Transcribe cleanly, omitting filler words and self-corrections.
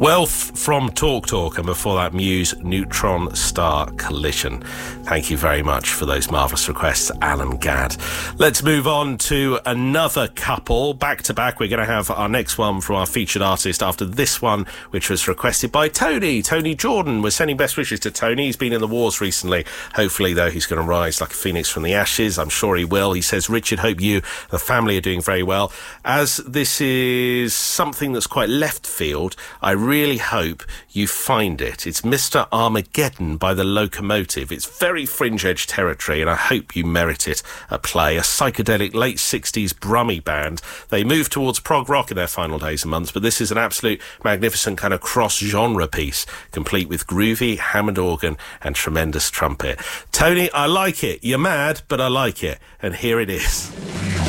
Wealth from Talk Talk, and before that, Muse Neutron Star Collision. Thank you very much for those marvellous requests, Alan Gadd. Let's move on to another couple. Back to back, we're going to have our next one from our featured artist after this one, which was requested by Tony Jordan. We're sending best wishes to Tony. He's been in the wars recently. Hopefully, though, he's going to rise like a phoenix from the ashes. I'm sure he will. He says, Richard, hope you and the family are doing very well. As this is something that's quite left field, I really hope you find it. It's Mr. Armageddon by The Locomotive. It's very fringe-edge territory, and I hope you merit it a play. A psychedelic late 60s Brummie band. They moved towards prog rock in their final days and months, but this is an absolute magnificent kind of cross-genre piece, complete with groovy Hammond organ and tremendous trumpet. Tony, I like it. You're mad, but I like it. And here it is.